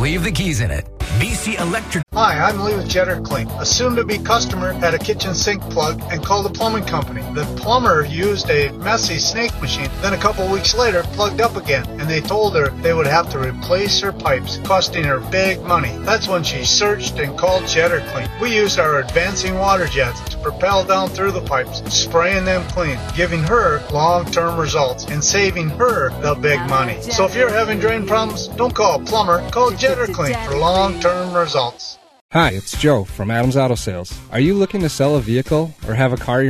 leave the keys in it. BC Electric. Hi, I'm Lee with Jetter Clean. A soon-to-be customer had a kitchen sink plug and called the plumbing company. The plumber used a messy snake machine, then a couple weeks later plugged up again, and they told her they would have to replace her pipes, costing her big money. That's when she searched and called Jetter Clean. We used our advancing water jets to propel down through the pipes, spraying them clean, giving her long-term results and saving her the big money. So if you're having drain problems, don't call a plumber, call Jetter Clean for long-term results. Hi, it's Joe from Adams Auto Sales. Are you looking to sell a vehicle or have a car you're